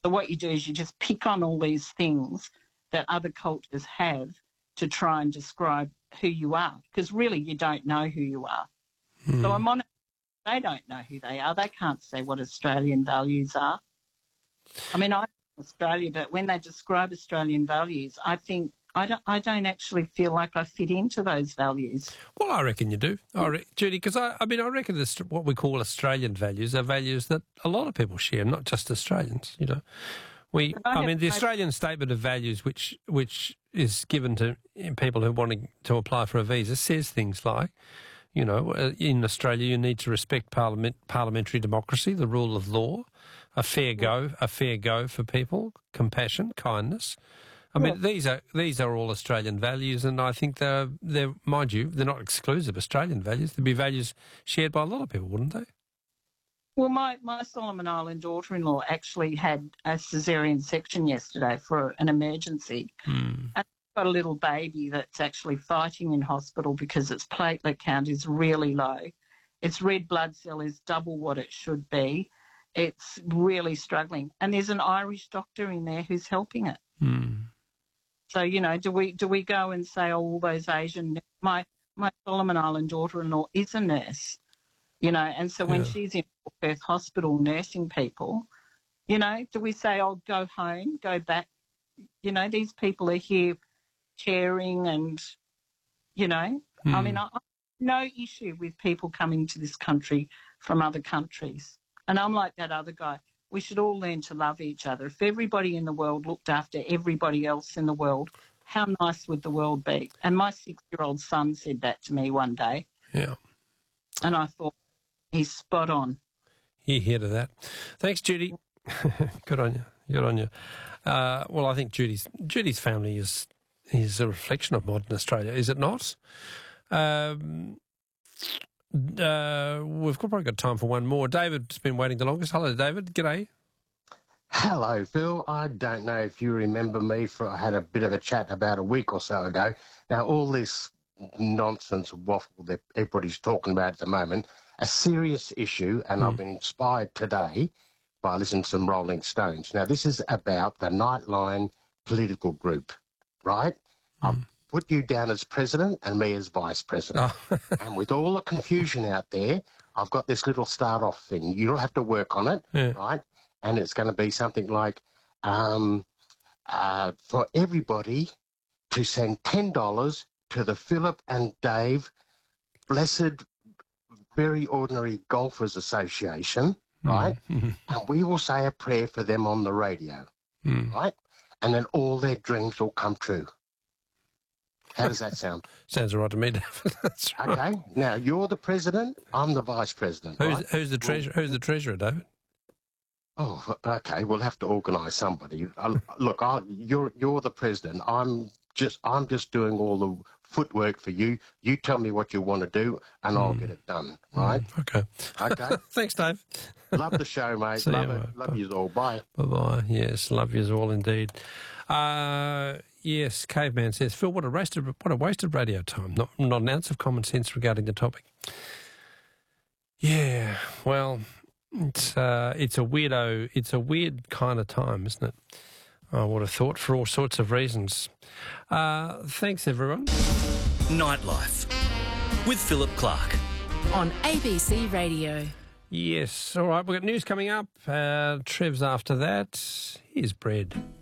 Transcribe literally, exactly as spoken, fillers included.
So what you do is you just pick on all these things that other cultures have to try and describe who you are, because really you don't know who you are. Mm. So I'm on. They don't know who they are. They can't say what Australian values are. I mean, I'm Australia, but when they describe Australian values, I think I don't, I don't actually feel like I fit into those values. Well, I reckon you do, I re- Judy, because I, I mean, I reckon this, what we call Australian values are values that a lot of people share, not just Australians, you know. We, I, I mean, the Australian Statement of Values, which which is given to people who want to apply for a visa, says things like, you know, in Australia you need to respect parliament, parliamentary democracy, the rule of law, a fair go, a fair go for people, compassion, kindness. I mean, these are these are all Australian values, and I think they're, they're, mind you, they're not exclusive Australian values. They'd be values shared by a lot of people, wouldn't they? Well, my, my Solomon Island daughter-in-law actually had a caesarean section yesterday for an emergency. Mm. And got a little baby that's actually fighting in hospital because its platelet count is really low. Its red blood cell is double what it should be. It's really struggling. And there's an Irish doctor in there who's helping it. Mm. So, you know, do we do we go and say, oh, all those Asian... My, my Solomon Island daughter-in-law is a nurse, you know, and so when yeah. she's in Perth Hospital nursing people, you know, do we say, oh, go home, go back? You know, these people are here caring and, you know, mm. I mean, I, I have no issue with people coming to this country from other countries. And I'm like that other guy. We should all learn to love each other. If everybody in the world looked after everybody else in the world, how nice would the world be? And my six-year-old son said that to me one day. Yeah. And I thought, he's spot on. You hear to that. Thanks, Judy. Good on you. Good on you. Uh, well, I think Judy's Judy's family is is a reflection of modern Australia, is it not? Um, uh, we've probably got time for one more. David's been waiting the longest. Hello, David. G'day. Hello, Phil. I don't know if you remember me. For I had a bit of a chat about a week or so ago. Now, all this nonsense waffle that everybody's talking about at the moment, a serious issue, and mm. I've been inspired today by listening to some Rolling Stones. Now, this is about the Nightline political group, right? Mm. I've put you down as president and me as vice president. Oh. And with all the confusion out there, I've got this little start-off thing. You don't have to work on it, yeah. right? And it's going to be something like um, uh, for everybody to send ten dollars to the Philip and Dave Blessed Very Ordinary Golfers Association, right? Mm. And we will say a prayer for them on the radio, mm. right? And then all their dreams will come true. How does that sound? Sounds all right to me, David. That's right. Okay. Now, you're the president, I'm the vice president. Who's, right? who's, the, treasure, who's the treasurer, David? Oh, okay. We'll have to organise somebody. Uh, look, I, you're you're the president. I'm just I'm just doing all the footwork for you. You tell me what you want to do, and mm. I'll get it done. Right? Mm, okay. Okay. Thanks, Dave. Love the show, mate. See love you, it. mate. Love you all. Bye. Bye bye. Yes, love you all indeed. Uh, yes, Caveman says, Phil, what a wasted what a wasted radio time. Not not an ounce of common sense regarding the topic. Yeah. Well. It's uh, it's a weirdo. It's a weird kind of time, isn't it? I would have thought, for all sorts of reasons. Uh, thanks, everyone. Nightlife with Philip Clark on A B C Radio. Yes. All right. We've got news coming up. Uh, Trev's after that. Here's Bread.